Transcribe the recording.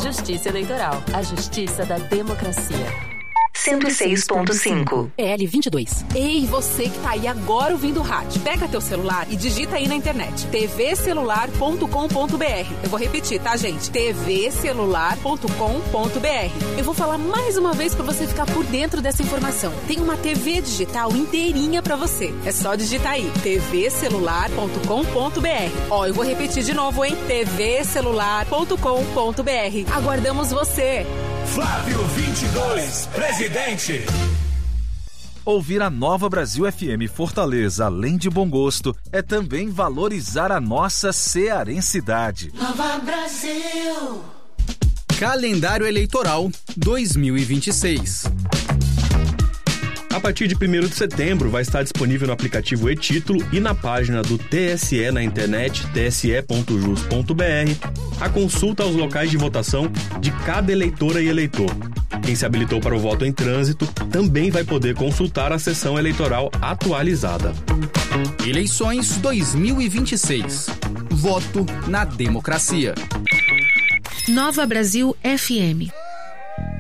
Justiça Eleitoral, a justiça da democracia. 106.5 EL22. Ei, você que tá aí agora ouvindo o rádio. Pega teu celular e digita aí na internet. tvcelular.com.br. Eu vou repetir, tá, gente? tvcelular.com.br. Eu vou falar mais uma vez pra você ficar por dentro dessa informação. Tem uma TV digital inteirinha pra você. É só digitar aí. tvcelular.com.br. Ó, eu vou repetir de novo, hein? tvcelular.com.br. Aguardamos você. Flávio 22, presidente. Ouvir a Nova Brasil FM Fortaleza, além de bom gosto, é também valorizar a nossa cearensidade. Nova Brasil. Calendário Eleitoral 2026. A partir de 1º de setembro vai estar disponível no aplicativo e-Título e na página do TSE na internet, tse.jus.br, a consulta aos locais de votação de cada eleitora e eleitor. Quem se habilitou para o voto em trânsito também vai poder consultar a sessão eleitoral atualizada. Eleições 2026. Voto na democracia. Nova Brasil FM.